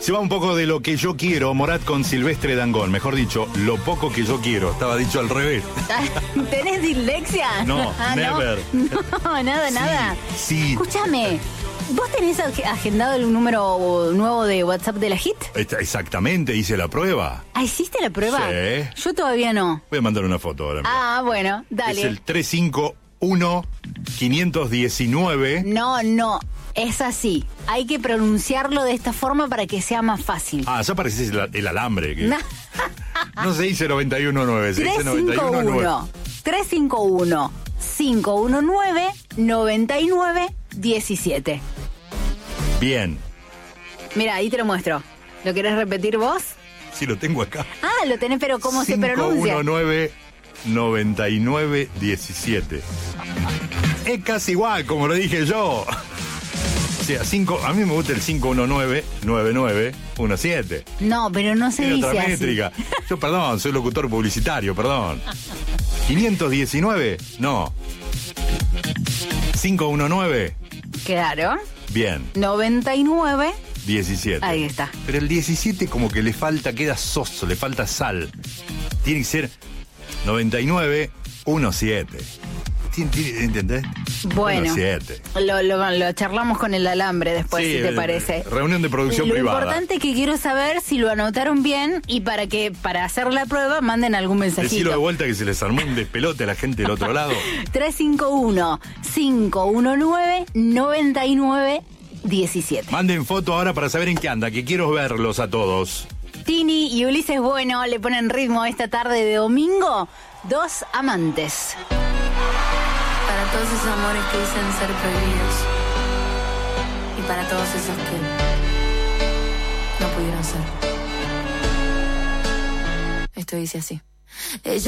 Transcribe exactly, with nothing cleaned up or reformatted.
Se va un poco de lo que yo quiero, Morat con Silvestre Dangond. Mejor dicho, lo poco que yo quiero. Estaba dicho al revés. ¿Tenés dislexia? No, ah, never. No, no nada, Sí, nada. sí. Escúchame, ¿vos tenés ag- agendado el número nuevo de WhatsApp de la Hit? Está- Exactamente, hice la prueba. ¿Ah, hiciste la prueba? Sí. Yo todavía no. Voy a mandar una foto ahora. Ah, bueno, dale. Es el tres cinco uno cinco uno nueve. No, no, es así. Hay que pronunciarlo de esta forma para que sea más fácil. Ah, ya pareces el, el alambre. Que... No. No se dice noventa y uno nueve, se dice tres cinco noventa y uno nueve. uno, tres cinco uno, cinco uno nueve, nueve nueve uno siete. Bien. Mira, ahí te lo muestro. ¿Lo querés repetir vos? Sí, lo tengo acá. Ah, lo tenés, pero ¿cómo se pronuncia? cinco uno nueve, nueve nueve uno siete. Es casi igual, como lo dije yo. O sea, cinco, a mí me gusta el cinco uno nueve, nueve nueve uno siete. No, pero no se Tiene dice otra así. métrica. Yo, perdón, soy locutor publicitario, perdón. quinientos diecinueve, no. cinco uno nueve, Claro. bien. noventa y nueve. diecisiete. Ahí está. Pero el diecisiete como que le falta, queda soso, le falta sal. Tiene que ser noventa y nueve uno siete. ¿Tien- tiene- ¿Entendés? Bueno, uno siete. lo, lo, lo charlamos con el alambre después, Sí, si te eh, parece. reunión de producción Lo privada. importante es que quiero saber si lo anotaron bien y para que para hacer la prueba manden algún Decilo de mensajito. vuelta que se les armó un despelote a la gente del otro lado. tres cinco uno, cinco uno nueve, nueve nueve uno siete. Manden foto ahora para saber en qué anda, que quiero verlos a todos. Tini y Ulises Bueno le ponen ritmo esta tarde de domingo. Dos amantes. Para todos esos amores que dicen ser prohibidos. Y para todos esos que no pudieron ser. Esto dice así. Ella